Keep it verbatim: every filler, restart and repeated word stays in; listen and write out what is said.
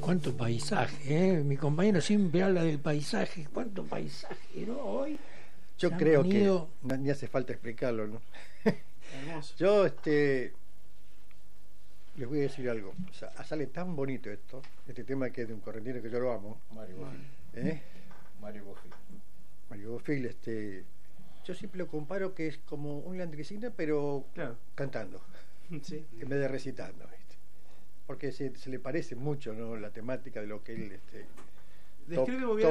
cuánto paisaje, ¿eh? Mi compañero siempre habla del paisaje, cuánto paisaje, ¿no? Hoy yo creo venido... que no, ni hace falta explicarlo, ¿no? Hermoso. Yo este les voy a decir algo, o sea, sale tan bonito esto, este tema que es de un correntino que yo lo amo, Mario Bofill. ¿Eh? Mario Bofill. Mario Bofill, este, yo siempre lo comparo que es como un Landricina, pero claro, cantando, sí, en vez de recitando, ¿viste? Porque se, se le parece mucho, ¿no? La temática de lo que él este, Describe